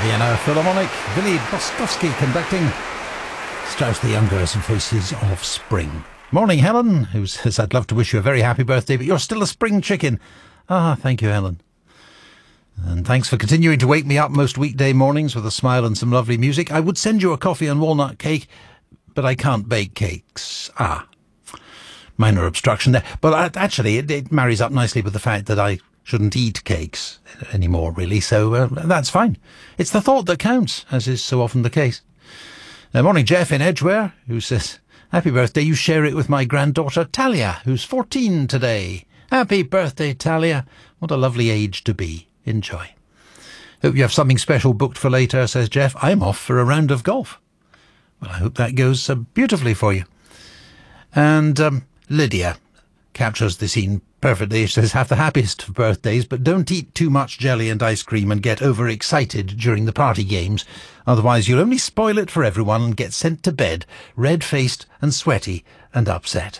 Vienna Philharmonic, Willy Bostowski conducting, Strauss the Younger's Voices of Spring. Morning, Helen, who says, I'd love to wish you a very happy birthday, but you're still a spring chicken. Ah, thank you, Helen. And thanks for continuing to wake me up most weekday mornings with a smile and some lovely music. I would send you a coffee and walnut cake, but I can't bake cakes. Minor obstruction there. But actually, it marries up nicely with the fact that I shouldn't eat cakes anymore, really, so that's fine. It's the thought that counts, as is so often the case. Morning, Jeff in Edgware, who says, happy birthday, you share it with my granddaughter Talia, who's 14 today. Happy birthday, Talia. What a lovely age to be. Enjoy. Hope you have something special booked for later, says Jeff. I'm off for a round of golf. Well, I hope that goes beautifully for you. And Lydia captures the scene perfectly. She says, have the happiest of birthdays, but don't eat too much jelly and ice cream and get overexcited during the party games. Otherwise, you'll only spoil it for everyone and get sent to bed, red-faced and sweaty and upset.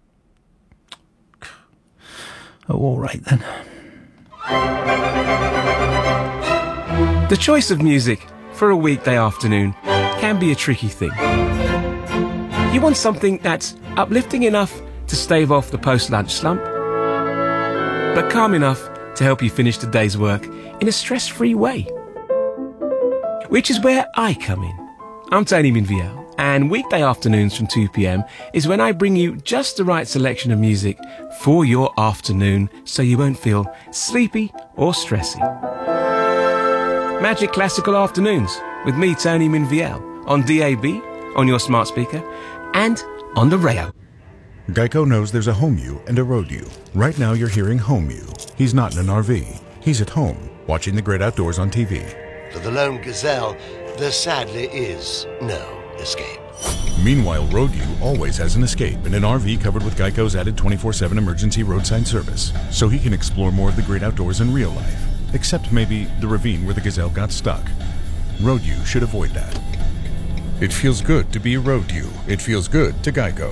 Oh, all right then. The choice of music for a weekday afternoon can be a tricky thing. You want something that's uplifting enough to stave off the post-lunch slump, but calm enough to help you finish the day's work in a stress-free way. Which is where I come in. I'm Tony Minviel, and weekday afternoons from 2 p.m. is when I bring you just the right selection of music for your afternoon so you won't feel sleepy or stressy. Magic Classical Afternoons with me, Tony Minviel, on DAB, on your smart speaker, and on the rail. Geico knows there's a home you and a road you. Right now you're hearing home you. He's not in an RV. He's at home, watching the great outdoors on TV. For the lone gazelle, there sadly is no escape. Meanwhile, road you always has an escape in an RV covered with Geico's added 24/7 emergency roadside service, so he can explore more of the great outdoors in real life. Except maybe the ravine where the gazelle got stuck. Road you should avoid that. It feels good to be road you. It feels good to Geico.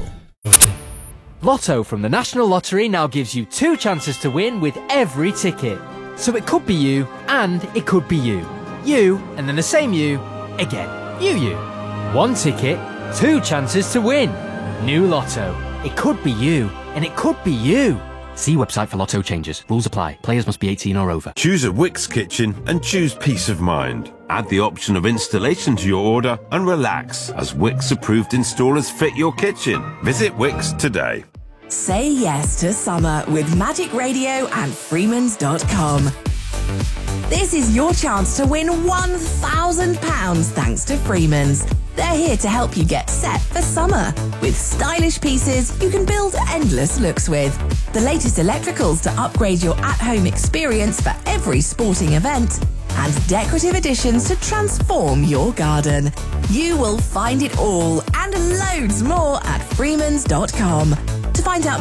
Lotto from the National Lottery now gives you 2 chances to win with every ticket. So it could be you, and it could be you. You, and then the same you, again. You. 1 ticket, 2 chances to win. New Lotto. It could be you, and it could be you. See website for Lotto changes. Rules apply. Players must be 18 or over. Choose a Wix kitchen and choose peace of mind. Add the option of installation to your order and relax as Wix approved installers fit your kitchen. Visit Wix today. Say yes to summer with Magic Radio and Freemans.com. This is your chance to win £1,000 thanks to Freemans. They're here to help you get set for summer with stylish pieces you can build endless looks with. The latest electricals to upgrade your at-home experience for every sporting event and decorative additions to transform your garden. You will find it all and loads more at Freemans.com. To find out